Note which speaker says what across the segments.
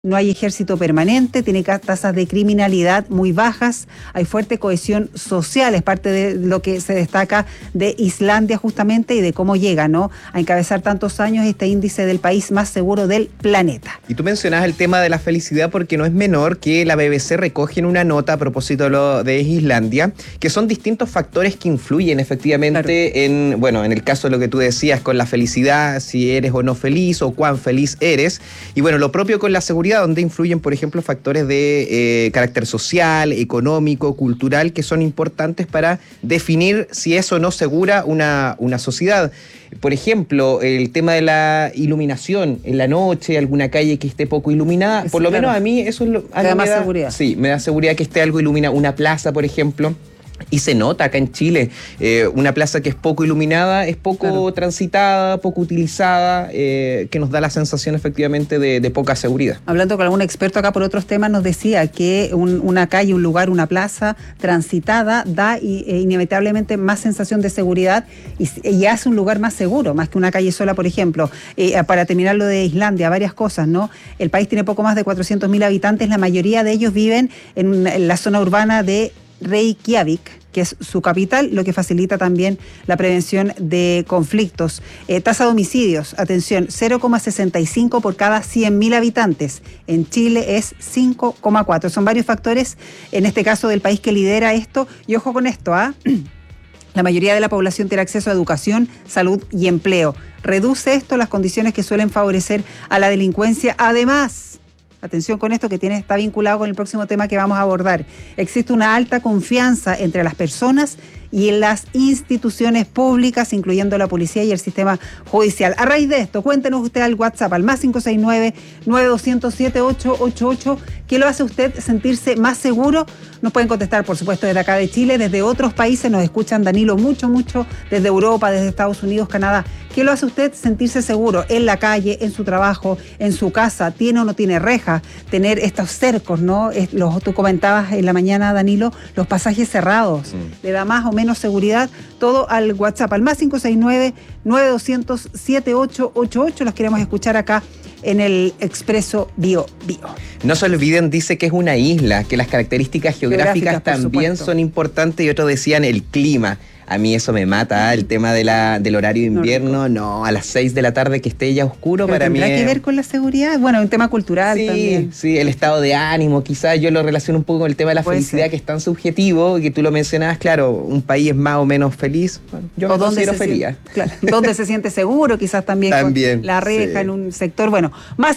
Speaker 1: no hay ejército permanente, tiene tasas de criminalidad muy bajas, hay fuerte cohesión social, es parte de lo que se destaca de Islandia justamente y de cómo llega, ¿no?, a encabezar tantos años este índice del país más seguro del planeta.
Speaker 2: Y tú mencionas el tema de la felicidad porque no es menor que la BBC recoge en una nota a propósito de Islandia, que son distintos factores que influyen efectivamente en el caso de lo que tú decías con la felicidad, si eres o no feliz o cuán feliz eres, y bueno, lo propio con la seguridad, donde influyen, por ejemplo, factores de carácter social, económico, cultural, que son importantes para definir si es o no segura una sociedad. Por ejemplo, el tema de la iluminación en la noche, alguna calle que esté poco iluminada, por lo menos a mí eso es lo que
Speaker 1: da más seguridad.
Speaker 2: Sí, me da seguridad que esté algo iluminado. Una plaza, por ejemplo. Y se nota acá en Chile, una plaza que es poco iluminada, es poco transitada, poco utilizada, que nos da la sensación efectivamente de poca seguridad.
Speaker 1: Hablando con algún experto acá por otros temas, nos decía que una calle, un lugar, una plaza transitada da inevitablemente más sensación de seguridad y hace un lugar más seguro, más que una calle sola, por ejemplo. Para terminar lo de Islandia, varias cosas, ¿no? El país tiene poco más de 400.000 habitantes, la mayoría de ellos viven en la zona urbana de Reykjavik, que es su capital, lo que facilita también la prevención de conflictos. Tasa de homicidios, atención, 0,65 por cada 100.000 habitantes. En Chile es 5,4. Son varios factores, en este caso del país, que lidera esto. Y ojo con esto, la mayoría de la población tiene acceso a educación, salud y empleo. Reduce esto las condiciones que suelen favorecer a la delincuencia. Además, atención con esto que está vinculado con el próximo tema que vamos a abordar. Existe una alta confianza entre las personas y en las instituciones públicas, incluyendo la policía y el sistema judicial. A raíz de esto, cuéntenos usted al WhatsApp, al más 569-9200-7888, ¿qué lo hace usted sentirse más seguro? Nos pueden contestar, por supuesto, desde acá de Chile, desde otros países, nos escuchan, Danilo, mucho, desde Europa, desde Estados Unidos, Canadá. ¿Qué lo hace usted sentirse seguro en la calle, en su trabajo, en su casa? ¿Tiene o no tiene rejas? Tener estos cercos, ¿no? Tú comentabas en la mañana, Danilo, los pasajes cerrados. ¿Le da más o menos seguridad? Todo al WhatsApp, al más 569-9200-7888. Los queremos escuchar acá en el Expreso Bio.
Speaker 2: No se olviden, dice que es una isla, que las características geográficas también son importantes, y otros decían el clima. A mí eso me mata, el tema del horario de invierno, no, a las 6 de la tarde que esté ya oscuro.
Speaker 1: Pero
Speaker 2: para mí
Speaker 1: ¿tendrá que ver con la seguridad? Bueno, un tema cultural también.
Speaker 2: Sí, el estado de ánimo, quizás yo lo relaciono un poco con el tema de la felicidad, que es tan subjetivo, y que tú lo mencionabas, claro, un país es más o menos feliz, bueno, yo me considero feliz.
Speaker 1: Claro, donde se siente seguro, quizás también con la reja en un sector. Bueno, más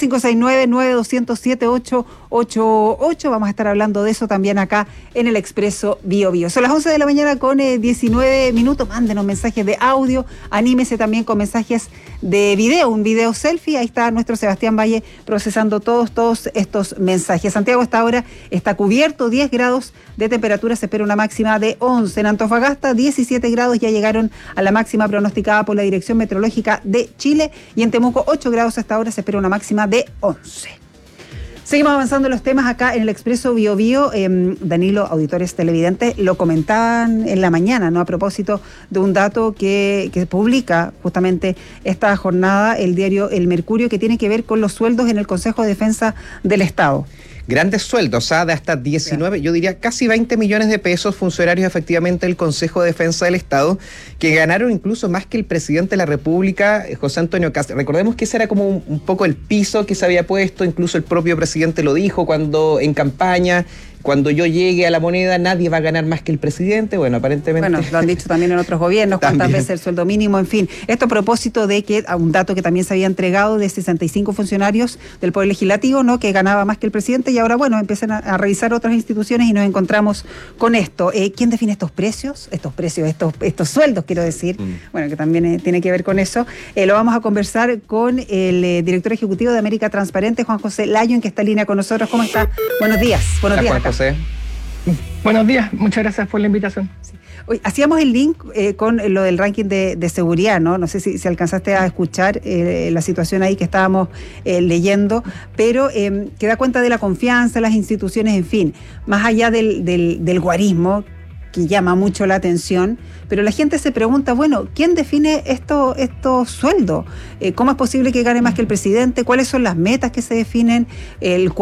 Speaker 1: 569-9200-7888, vamos a estar hablando de eso también acá en el Expreso Bio. Son las 11 de la mañana con 19 minutos, mándenos mensajes de audio, anímese también con mensajes de video, un video selfie, ahí está nuestro Sebastián Valle procesando todos estos mensajes. Santiago hasta ahora está cubierto, 10 grados de temperatura, se espera una máxima de 11. En Antofagasta, 17 grados, ya llegaron a la máxima pronosticada por la Dirección Meteorológica de Chile, y en Temuco 8 grados hasta ahora, se espera una máxima de 11. Seguimos avanzando en los temas acá en el Expreso Bio. Danilo, auditores televidentes, lo comentaban en la mañana, ¿no? A propósito de un dato que publica justamente esta jornada el diario El Mercurio, que tiene que ver con los sueldos en el Consejo de Defensa del Estado.
Speaker 2: Grandes sueldos, de hasta 19, yo diría casi 20 millones de pesos, funcionarios efectivamente del Consejo de Defensa del Estado, que ganaron incluso más que el presidente de la República, José Antonio Kast. Recordemos que ese era como un poco el piso que se había puesto, incluso el propio presidente lo dijo cuando en campaña. Cuando yo llegue a la moneda, nadie va a ganar más que el presidente. Bueno, aparentemente...
Speaker 1: Bueno, lo han dicho también en otros gobiernos, cuántas veces el sueldo mínimo, en fin. Esto a propósito de que, un dato que también se había entregado de 65 funcionarios del Poder Legislativo, ¿no?, que ganaba más que el presidente, y ahora, bueno, empiezan a revisar otras instituciones y nos encontramos con esto. ¿Quién define estos precios? Estos sueldos, quiero decir. Bueno, que también tiene que ver con eso. Lo vamos a conversar con el director ejecutivo de América Transparente, Juan José Lyon, que está en línea con nosotros. ¿Cómo está? Buenos días. Buenos días.
Speaker 2: Juan José.
Speaker 3: Buenos días, muchas gracias por la invitación.
Speaker 1: Sí. Hoy hacíamos el link con lo del ranking de seguridad, ¿no? No sé si alcanzaste a escuchar la situación ahí que estábamos leyendo, pero que da cuenta de la confianza en las instituciones, en fin, más allá del guarismo, que llama mucho la atención, pero la gente se pregunta, bueno, ¿quién define estos sueldos? ¿Cómo es posible que gane más que el presidente? ¿Cuáles son las metas que se definen?